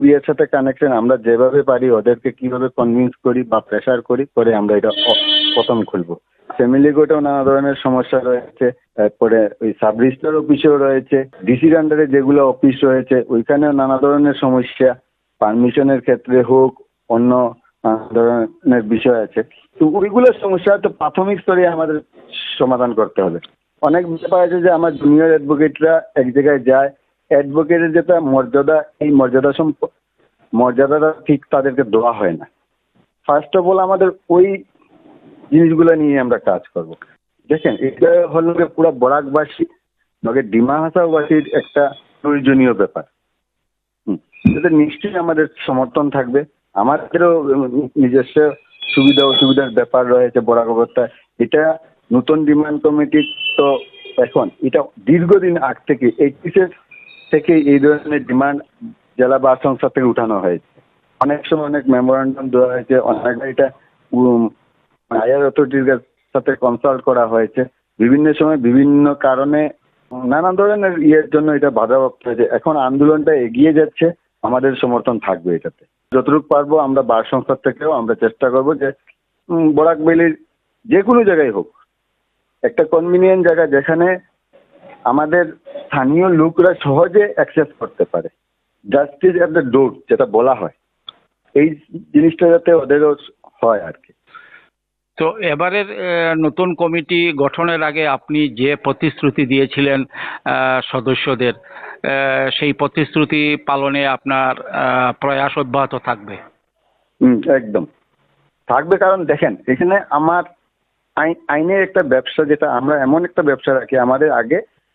ইয়ের সাথে কানেকশন, আমরা যেভাবে পারি ওদেরকে কিভাবে কনভিন্স করি বা প্রেশার করি করে আমরা এটা প্রথম খুলবো। ফ্যামিলি কোর্টেও নানা ধরনের সমস্যা রয়েছে, তারপরে ওই সাব রেজিস্ট্রার অফিসেও রয়েছে, ডিসির আন্ডারে যেগুলো অফিস রয়েছে ওইখানেও নানা ধরনের সমস্যা, পারমিশনের ক্ষেত্রে হোক, অন্য নানা ধরনের বিষয় আছে। তো ওইগুলোর সমস্যা তো প্রাথমিক স্তরে আমাদের সমাধান করতে হবে। অনেক ব্যাপার আছে যে আমার জুনিয়র অ্যাডভোকেটরা এক জায়গায় যায়, অ্যাডভোকেটের যেটা মর্যাদা, এই মর্যাদাটা ঠিক তাদেরকে দেওয়া হয় না। ফার্স্ট অফ অল আমাদের ওই জিনিসগুলো নিয়ে আমরা কাজ করব। দেখেন, এটা হলো পুরো বরাকবাসী নগে ডিমা হাসাওবাসীর একটা প্রয়োজনীয় ব্যাপার। এতে নিশ্চয়ই আমাদের সমর্থন থাকবে। আমাদেরও নিজস্ব সুবিধা অসুবিধার ব্যাপার রয়েছে বরাক অবস্থায়। এটা নতুন ডিমান্ড কমিটি তো এখন এটা দীর্ঘদিন আগ থেকে 80s থেকে এই ধরনের ডিমান্ড জেলা বার সংস্থা থেকে উঠানো হয়েছে। অনেক সময় অনেক মেমোরান্ডাম দেওয়া হয়েছে, অনেক এটা হায়ার অথরিটির সাথে কনসাল্ট করা হয়েছে। বিভিন্ন সময় বিভিন্ন কারণে নানা ধরনের ইয়ের জন্য এটা বাধাপ্রাপ্ত হয়েছে। এখন আন্দোলনটা এগিয়ে যাচ্ছে, আমাদের সমর্থন থাকবে এটাতে। যতটুকু পারবো আমরা বার সংস্থা থেকেও আমরা চেষ্টা করব যে বরাক ভ্যালির যে কোনো জায়গায় হোক একটা কনভিনিয়েন্ট জায়গা যেখানে আমাদের স্থানীয় লোকরা সহজে অ্যাক্সেস করতে পারে, জাস্টিস অ্যাট দ্য ডোর যেটা বলা হয়, এই জিনিসটা যাতে ওদেরও হয় আর কি। তো এবারের নতুন কমিটি গঠনের আগে আপনি যে প্রতিশ্রুতি দিয়েছিলেন সদস্যদের, সেই প্রতিশ্রুতি পালনে আপনার প্রয়াস অব্যাহত থাকবে? একদম থাকবে। কারণ দেখেন, এখানে আমার আইনের একটা ব্যবসা, যেটা আমরা এমন একটা ব্যবসা রাখি, আমাদের আগে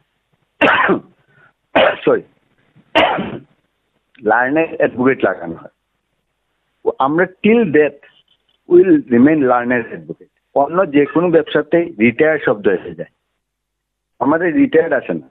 লার্নার অ্যাডভোকেট লাগানো হয়। আমরা till death will remain learner advocate. অন্য যে কোনো ব্যবসাতেই রিটায়ার শব্দ এসে যায়, আমাদের রিটায়ার্ড আসে না।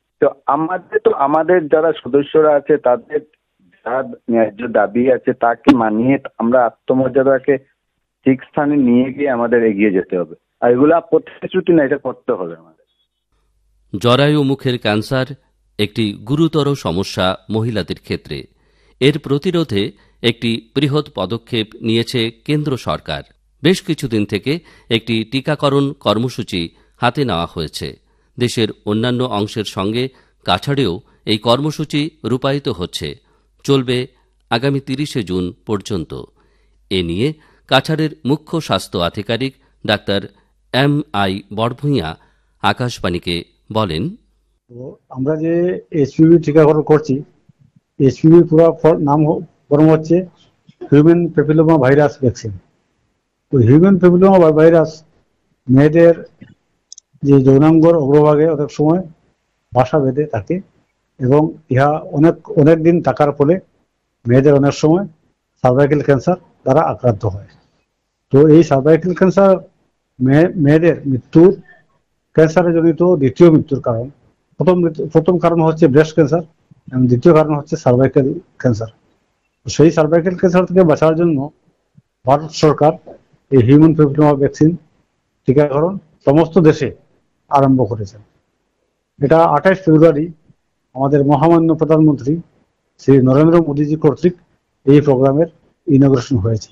তো আমাদের যারা সদস্যরা আছে তাদের যা ন্যায্য দাবি আছে তাকে মানিয়ে আমরা আত্মমর্যাদাকে ঠিক স্থানে নিয়ে গিয়ে আমাদের এগিয়ে যেতে হবে। আর এগুলো প্রতিশ্রুতি না, এটা করতে হবে আমাদের। জরায়ু মুখের ক্যান্সার একটি গুরুতর সমস্যা মহিলাদের ক্ষেত্রে। এর প্রতিরোধে একটি বৃহৎ পদক্ষেপ নিয়েছে কেন্দ্র সরকার। বেশ কিছুদিন থেকে একটি টিকাকরণ কর্মসূচি হাতে নেওয়া হয়েছে। দেশের অন্যান্য অংশের সঙ্গে কাছাড়েও এই কর্মসূচি রূপায়িত হচ্ছে, চলবে আগামী 30শে জুন পর্যন্ত। এ নিয়ে কাছাড়ের মুখ্য স্বাস্থ্য আধিকারিক ডাক্তার MI বড়ভূঁইয়া আকাশবাণীকে বলেন, আমরা যে HPV টিকাকরণ করছি, HPV পুরো নাম বরং হচ্ছে হিউম্যান প্যাপিলোমা ভাইরাস ভ্যাকসিন। তো হিউম্যান প্যাপিলোমা ভাইরাস মেয়েদের যে যৌনাঙ্গর অগ্রভাগে অনেক সময় বাসা বেঁধে থাকে এবং ইহা অনেক দিন থাকার ফলে মেয়েদের অনেক সময় সার্ভাইকেল ক্যান্সার দ্বারা আক্রান্ত হয়। তো এই সার্ভাইকেল ক্যান্সার মেয়েদের মৃত্যুর, ক্যান্সারে জনিত দ্বিতীয় মৃত্যুর কারণ। প্রথম কারণ হচ্ছে ব্রেস্ট ক্যান্সার এবং দ্বিতীয় কারণ হচ্ছে সার্ভাইকেল ক্যান্সার। সেই সার্ভাইকেল ক্যান্সার থেকে বাঁচার জন্য ভারত সরকার এই হিউম্যান প্যাপিলোমা ভ্যাকসিন টিকাকরণ সমস্ত দেশে আরম্ভ করেছেন। এটা 28 ফেব্রুয়ারি আমাদের মহামান্য প্রধানমন্ত্রী শ্রী নরেন্দ্র মোদীজি কর্তৃক এই প্রোগ্রামের ইনগ্রেশন হয়েছে।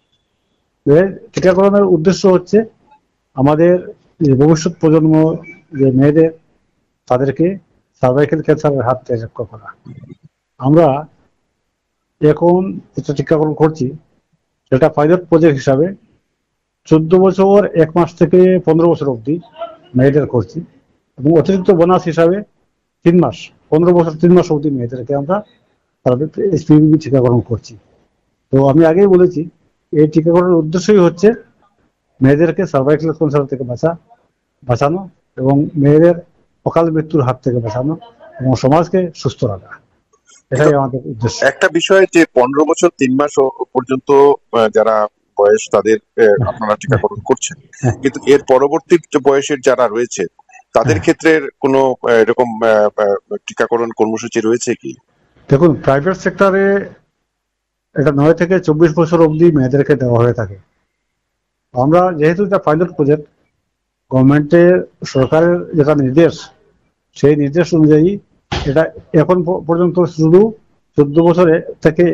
টিকাকরণের উদ্দেশ্য হচ্ছে আমাদের ভবিষ্যৎ প্রজন্ম যে মেয়েদের, তাদেরকে সার্ভাইকেল ক্যান্সারের হাত থেকে রক্ষা করা। আমরা এখন যেটা টিকাকরণ করছি সেটা পাইলট প্রজেক্ট হিসাবে 14 বছর 1 মাস থেকে 15 বছর অবধি মেয়েদের করছি এবং অতিরিক্ত বোনাস হিসাবে 3 মাস, 15 বছর 3 মাস অবধি মেয়েদেরকে আমরা HPV টিকাকরণ করছি। তো আমি আগেই বলেছি, এই টিকাকরণের উদ্দেশ্যই হচ্ছে মেয়েদেরকে সার্ভাইকেল ক্যান্সার থেকে বাঁচানো এবং মেয়েদের অকাল মৃত্যুর হাত থেকে বাঁচানো এবং সমাজকে সুস্থ রাখা। এটাই আমাদের উদ্দেশ্য। একটা বিষয় যে 15 বছর 3 মাস পর্যন্ত যারা বয়স তাদের আপনারা টিকাকরণ করছেন, কিন্তু এর পরবর্তী বয়সের যারা রয়েছে তাদের ক্ষেত্রে কোনো এরকম টিকাকরণ কর্মসূচি রয়েছে কি? দেখুন, প্রাইভেট সেক্টরে এটা 9 থেকে 24 বছর অবধি মেয়েদেরকে দেওয়া হয়ে থাকে। আমরা যেহেতু এটা পাইলট প্রজেক্ট, গভর্নমেন্টের সরকারের যেটা নির্দেশ, সেই নির্দেশ অনুযায়ী এটা এখন পর্যন্ত শুধু 14 বছরে থেকে